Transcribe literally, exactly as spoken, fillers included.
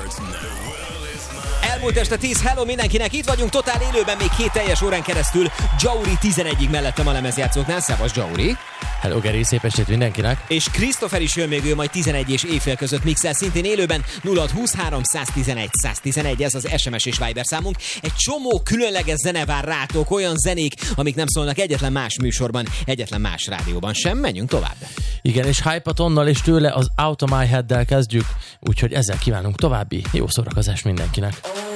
Elmúlt este tíz, hello mindenkinek, itt vagyunk totál élőben még két teljes órán keresztül. Jauri tizenegyig mellettem a lemezjátszóknál. Szevasz, Jauri! Hello, Geri, szép estét mindenkinek! És Christopher is jön még, ő majd tizenegy és éjfél között mixel szintén élőben. Nulla huszonhárom száztizenegy száztizenegy, ez az es em es és Viber számunk. Egy csomó különleges zene vár rátok, olyan zenék, amik nem szólnak egyetlen más műsorban, egyetlen más rádióban sem. Menjünk tovább. Igen, és Hypatonnal és tőle az Out of My Head-del kezdjük, úgyhogy ezzel kívánunk további jó szórakozást mindenkinek.